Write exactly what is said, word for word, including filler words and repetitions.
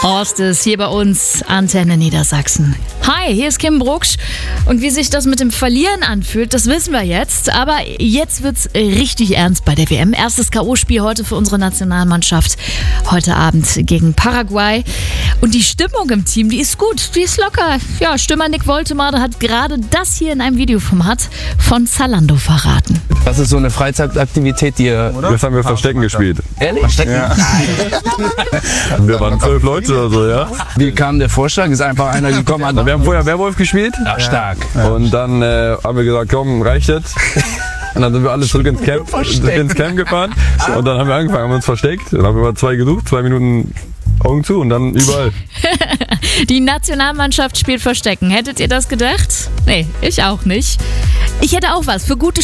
Horst ist hier bei uns, Antenne Niedersachsen. Hi, hier ist Kim Brucksch. Und wie sich das mit dem Verlieren anfühlt, das wissen wir jetzt. Aber jetzt wird's richtig ernst bei der W M. Erstes K O-Spiel heute für unsere Nationalmannschaft. Heute Abend gegen Paraguay. Und die Stimmung im Team, die ist gut, die ist locker. Ja, Stürmer Nick Woltemade hat gerade das hier in einem Videoformat von Zalando verraten. Das ist so eine Freizeitaktivität, die ihr... Oder? Das haben wir Verstecken gespielt. Ehrlich? Verstecken? Ja. Wir waren zwölf Leute oder so, ja. Wie kam der Vorschlag? Ist einfach einer gekommen, hat... Wir haben vorher Werwolf gespielt. Ach, stark. Und dann äh, haben wir gesagt, komm, reicht jetzt. Und dann sind wir alle zurück ins Camp, ins Camp gefahren. Und dann haben wir angefangen, haben uns versteckt. Dann haben wir mal zwei gesucht, zwei Minuten Augen zu und dann überall. Die Nationalmannschaft spielt Verstecken. Hättet ihr das gedacht? Nee, ich auch nicht. Ich hätte auch was für gute